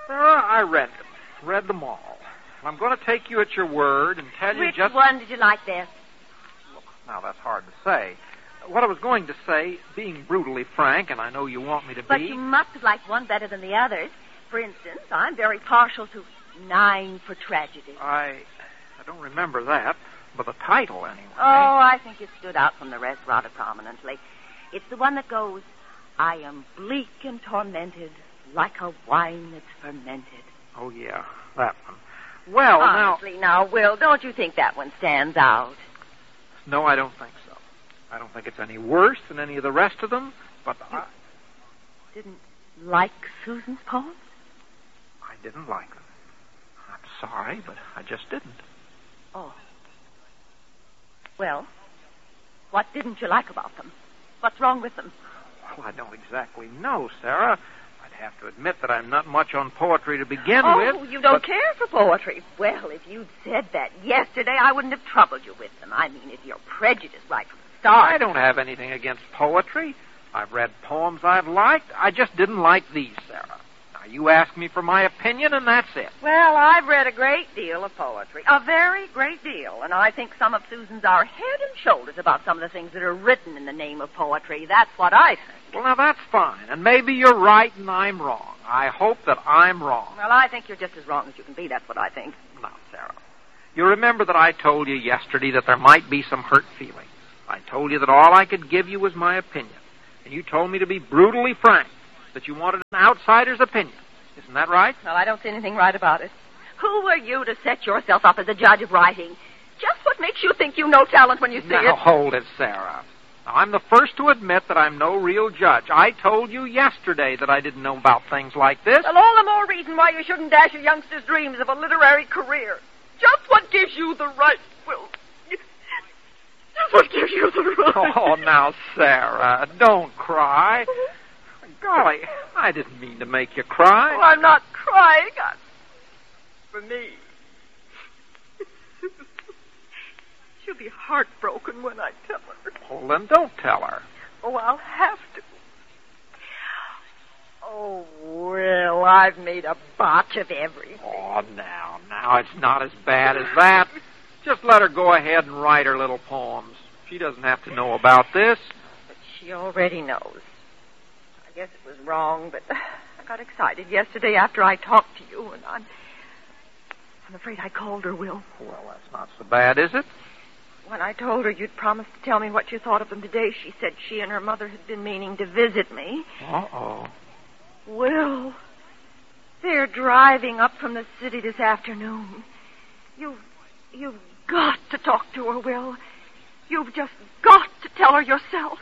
Sarah, I read them. Read them all. I'm going to take you at your word and tell you Which just... one did you like best? Look, now, that's hard to say. What I was going to say, being brutally frank, and I know you want me to But be... you must have liked one better than the others. For instance, I'm very partial to 9 for Tragedy. I don't remember that, but the title, anyway. Oh, I think it stood out from the rest rather prominently. It's the one that goes, I am bleak and tormented, like a wine that's fermented. Oh, yeah, that one. Well, Honestly, now, Will, don't you think that one stands out? No, I don't think so. I don't think it's any worse than any of the rest of them, but I didn't like Susan's poems? I didn't like them. I'm sorry, but I just didn't. Oh. Well, what didn't you like about them? What's wrong with them? Well, I don't exactly know, Sarah. I'd have to admit that I'm not much on poetry to begin with. Oh, you don't care for poetry. Well, if you'd said that yesterday, I wouldn't have troubled you with them. I mean, if you're prejudiced right from the start. I don't have anything against poetry. I've read poems I've liked. I just didn't like these, Sarah. Now, you asked me for my opinion, and that's it. Well, I've read a great deal of poetry. A very great deal. And I think some of Susan's are head and shoulders about some of the things that are written in the name of poetry. That's what I think. Well, now, that's fine. And maybe you're right and I'm wrong. I hope that I'm wrong. Well, I think you're just as wrong as you can be. That's what I think. Now, Sarah, you remember that I told you yesterday that there might be some hurt feelings. I told you that all I could give you was my opinion. And you told me to be brutally frank, that you wanted an outsider's opinion. Isn't that right? Well, I don't see anything right about it. Who are you to set yourself up as a judge of writing? Just what makes you think you know talent when you see it? Now, hold it, Sarah. Now, I'm the first to admit that I'm no real judge. I told you yesterday that I didn't know about things like this. Well, all the more reason why you shouldn't dash a youngster's dreams of a literary career. Just what gives you the right, Will. Just what gives you the right. Oh, now, Sarah, don't cry. Golly, I didn't mean to make you cry. Oh, I'm not crying. For me. She'll be heartbroken when I tell her. Well, then don't tell her. Oh, I'll have to. Oh, Will, I've made a botch of everything. Oh, now, it's not as bad as that. Just let her go ahead and write her little poems. She doesn't have to know about this. But she already knows. I guess it was wrong, but I got excited yesterday after I talked to you, and I'm afraid I called her, Will. Well, that's not so bad, is it? When I told her you'd promised to tell me what you thought of them today, she said she and her mother had been meaning to visit me. Uh-oh. Will, they're driving up from the city this afternoon. You've got to talk to her, Will. You've just got to tell her yourself.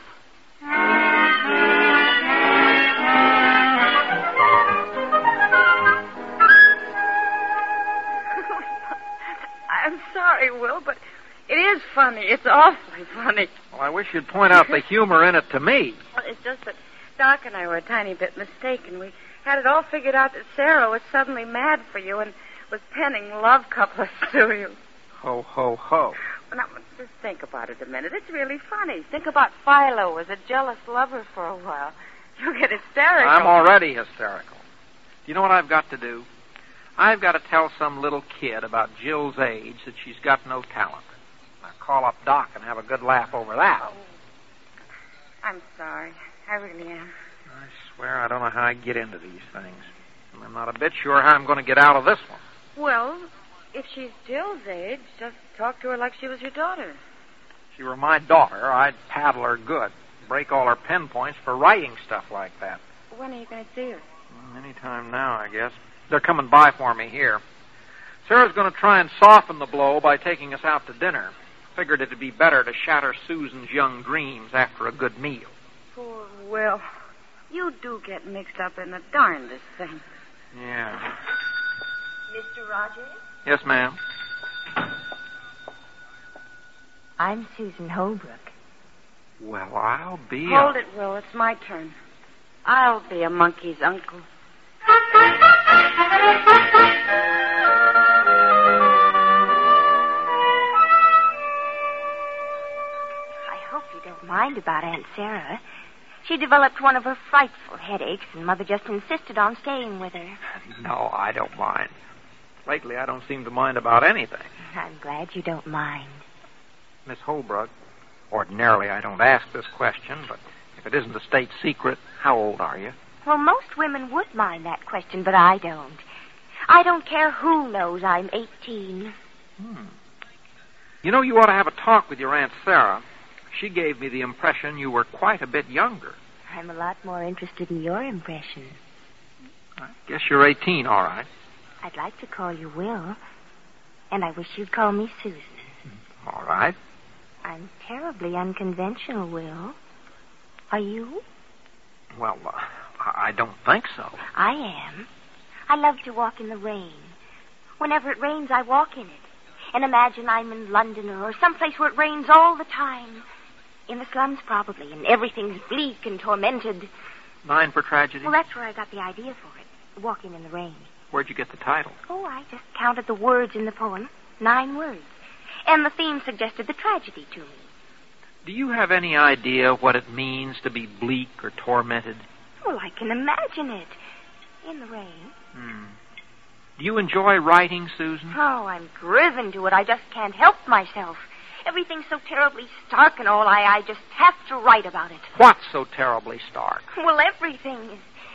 I'm sorry, Will, but it is funny. It's awfully funny. Well, I wish you'd point out the humor in it to me. Well, it's just that Doc and I were a tiny bit mistaken. We had it all figured out that Sarah was suddenly mad for you and was penning love couplets to you. Ho, ho, ho. Well, now, just think about it a minute. It's really funny. Think about Philo as a jealous lover for a while. You'll get hysterical. I'm already hysterical. Do you know what I've got to do? I've got to tell some little kid about Jill's age that she's got no talent. Now call up Doc and have a good laugh over that. Oh, I'm sorry. I really am. I swear I don't know how I get into these things. And I'm not a bit sure how I'm going to get out of this one. Well, if she's Jill's age, just talk to her like she was your daughter. If she were my daughter, I'd paddle her good. Break all her pen points for writing stuff like that. When are you going to see her? Any time now, I guess. They're coming by for me here. Sarah's going to try and soften the blow by taking us out to dinner. Figured it'd be better to shatter Susan's young dreams after a good meal. Poor Will. You do get mixed up in the darndest thing. Yeah. Mr. Rogers? Yes, ma'am. I'm Susan Holbrook. Well, I'll be... Hold it, Will. It's my turn. I'll be a monkey's uncle. I hope you don't mind about Aunt Sarah. She developed one of her frightful headaches, and Mother just insisted on staying with her. No, I don't mind. Lately, I don't seem to mind about anything. I'm glad you don't mind. Miss Holbrook, ordinarily I don't ask this question, but if it isn't a state secret, how old are you? Well, most women would mind that question, but I don't. I don't care who knows I'm 18. You know, you ought to have a talk with your Aunt Sarah. She gave me the impression you were quite a bit younger. I'm a lot more interested in your impression. I guess you're 18, all right. I'd like to call you Will, and I wish you'd call me Susan. All right. I'm terribly unconventional, Will. Are you? Well, I don't think so. I am. I love to walk in the rain. Whenever it rains, I walk in it. And imagine I'm in London or someplace where it rains all the time. In the slums, probably, and everything's bleak and tormented. 9 for Tragedy? Well, that's where I got the idea for it, walking in the rain. Where'd you get the title? Oh, I just counted the words in the poem. 9 words. And the theme suggested the tragedy to me. Do you have any idea what it means to be bleak or tormented? Well, I can imagine it. In the rain. Do you enjoy writing, Susan? Oh, I'm driven to it. I just can't help myself. Everything's so terribly stark and all. I just have to write about it. What's so terribly stark? Well, everything is...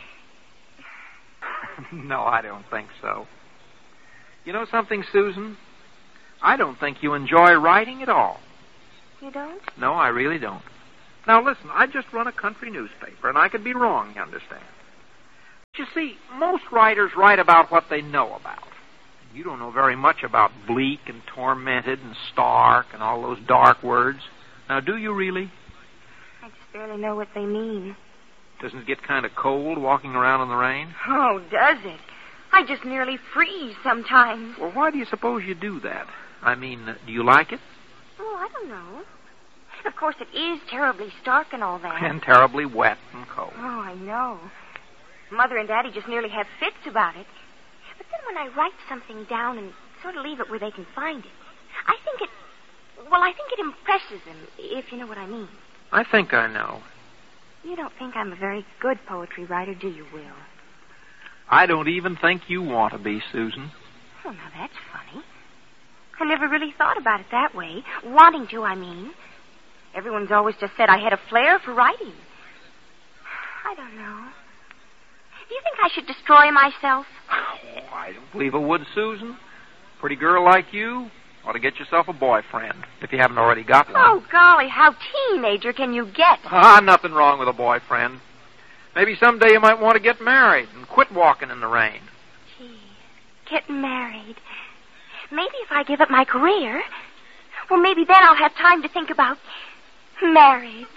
No, I don't think so. You know something, Susan? I don't think you enjoy writing at all. You don't? No, I really don't. Now, listen, I just run a country newspaper, and I could be wrong, you understand. But you see, most writers write about what they know about. You don't know very much about bleak and tormented and stark and all those dark words. Now, do you really? I just barely know what they mean. Doesn't it get kind of cold walking around in the rain? Oh, does it? I just nearly freeze sometimes. Well, why do you suppose you do that? I mean, do you like it? Oh, I don't know. Of course, it is terribly stark and all that. And terribly wet and cold. Oh, I know. Mother and Daddy just nearly have fits about it. But then when I write something down and sort of leave it where they can find it, I think it impresses them, if you know what I mean. I think I know. You don't think I'm a very good poetry writer, do you, Will? I don't even think you want to be, Susan. Oh, now that's funny. I never really thought about it that way. Wanting to, I mean. Everyone's always just said I had a flair for writing. I don't know. Do you think I should destroy myself? Oh, I don't believe it would, Susan. Pretty girl like you ought to get yourself a boyfriend, if you haven't already got one. Oh, golly, how teenager can you get? Nothing wrong with a boyfriend. Maybe someday you might want to get married and quit walking in the rain. Gee, get married. Maybe if I give up my career, well, maybe then I'll have time to think about marriage.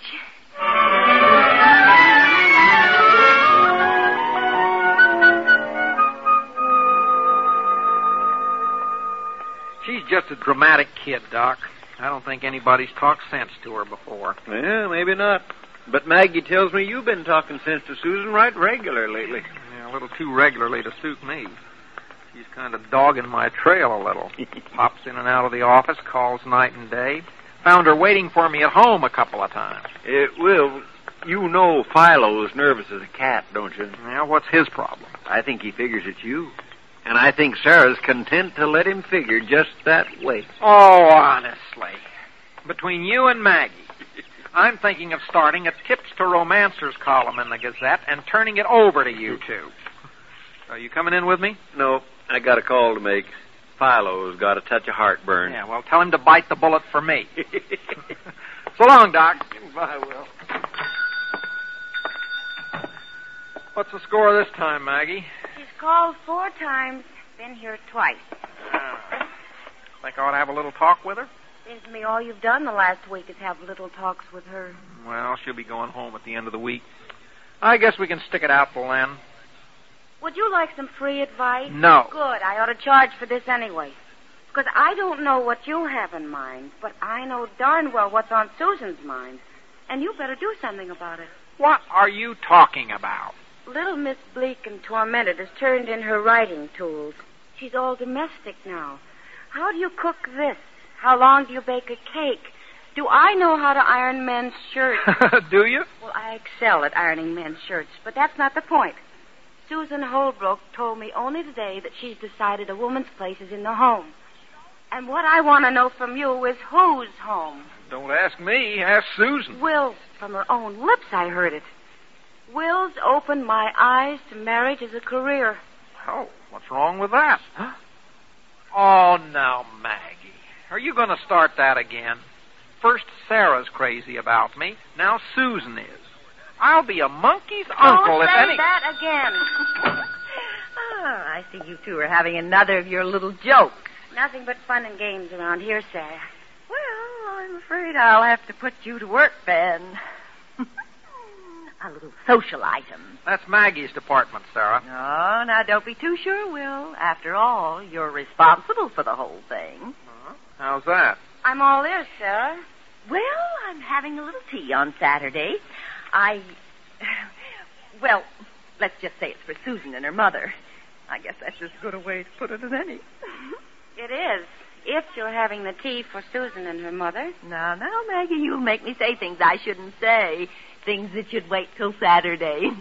She's just a dramatic kid, Doc. I don't think anybody's talked sense to her before. Yeah, maybe not. But Maggie tells me you've been talking sense to Susan right regular lately. Yeah, a little too regularly to suit me. She's kind of dogging my trail a little. Pops in and out of the office, calls night and day. Found her waiting for me at home a couple of times. Will, you know Philo's nervous as a cat, don't you? Yeah, what's his problem? I think he figures it's you. And I think Sarah's content to let him figure just that way. Oh, honestly. Between you and Maggie, I'm thinking of starting a Tips to Romancers column in the Gazette and turning it over to you two. Are you coming in with me? No, I got a call to make. Philo's got a touch of heartburn. Yeah, well, tell him to bite the bullet for me. So long, Doc. Bye, Will. What's the score this time, Maggie? She's called 4 times, been here twice. Think I ought to have a little talk with her? Seems to me all you've done the last week is have little talks with her. Well, she'll be going home at the end of the week. I guess we can stick it out till then. Would you like some free advice? No. Good. I ought to charge for this anyway. Because I don't know what you have in mind, but I know darn well what's on Susan's mind. And you better do something about it. What are you talking about? Little Miss Bleak and Tormented has turned in her writing tools. She's all domestic now. How do you cook this? How long do you bake a cake? Do I know how to iron men's shirts? Do you? Well, I excel at ironing men's shirts, but that's not the point. Susan Holbrook told me only today that she's decided a woman's place is in the home. And what I want to know from you is whose home? Don't ask me. Ask Susan. Will, from her own lips I heard it. Will's opened my eyes to marriage as a career. Oh, what's wrong with that? Huh? Oh, now, Maggie. Are you going to start that again? First Sarah's crazy about me. Now Susan is. I'll be a monkey's uncle Don't if say any... that again. I see you two are having another of your little jokes. Nothing but fun and games around here, Sarah. Well, I'm afraid I'll have to put you to work, Ben. A little social item. That's Maggie's department, Sarah. Oh, now don't be too sure, Will. After all, you're responsible for the whole thing. How's that? I'm all ears, Sarah. Well, I'm having a little tea on Saturday. Well, let's just say it's for Susan and her mother. I guess that's as good a way to put it as any. It is, if you're having the tea for Susan and her mother. Now, Maggie, you'll make me say things I shouldn't say. Things that should wait till Saturday.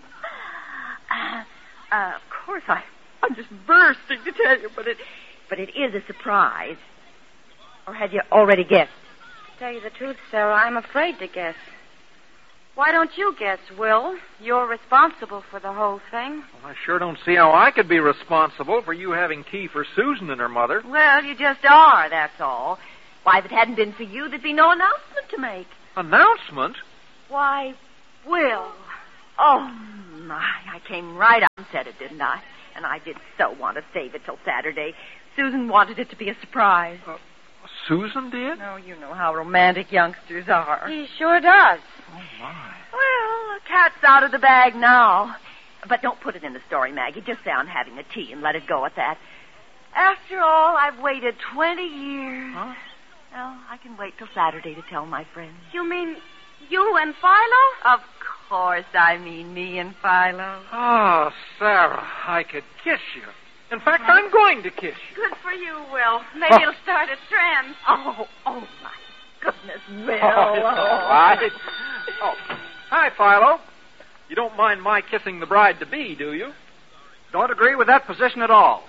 Of course, I'm just bursting to tell you, but it is a surprise. Or had you already guessed? To tell you the truth, Sarah, I'm afraid to guess. Why don't you guess, Will? You're responsible for the whole thing. Well, I sure don't see how I could be responsible for you having tea for Susan and her mother. Well, you just are, that's all. Why, if it hadn't been for you, there'd be no announcement to make. Announcement? Why, Will. Oh, my, I came right out and said it, didn't I? And I did so want to save it till Saturday. Susan wanted it to be a surprise. Susan did? No, you know how romantic youngsters are. He sure does. Oh, my. Well, the cat's out of the bag now. But don't put it in the story, Maggie. Just say I'm having a tea and let it go at that. After all, I've waited 20 years. Huh? Well, I can wait till Saturday to tell my friends. You mean you and Philo? Of course I mean me and Philo. Oh, Sarah, I could kiss you. In fact, I'm going to kiss you. Good for you, Will. Maybe it'll start a trend. Oh, my goodness, Will. Oh, it's all right. Oh, hi, Philo. You don't mind my kissing the bride-to-be, do you? Don't agree with that position at all.